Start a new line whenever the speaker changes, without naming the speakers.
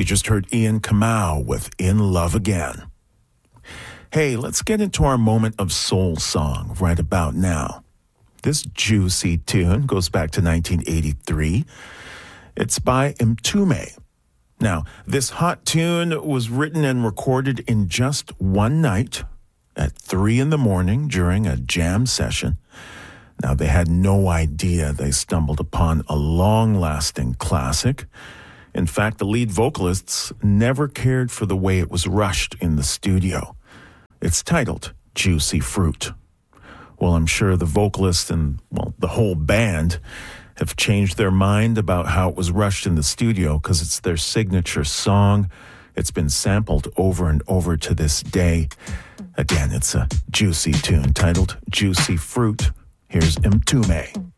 just heard Ian Kamau with In Love Again. Hey, let's get into our moment of soul song right about now. This juicy tune goes back to 1983. It's by Mtume. Now, this hot tune was written and recorded in just one night at 3 a.m. during a jam session. Now, they had no idea they stumbled upon a long-lasting classic. In fact, the lead vocalists never cared for the way it was rushed in the studio. It's titled Juicy Fruit. Well, I'm sure the vocalist and, the whole band have changed their mind about how it was rushed in the studio because it's their signature song. It's been sampled over and over to this day. Again, it's a juicy tune titled Juicy Fruit. Here's Mtume.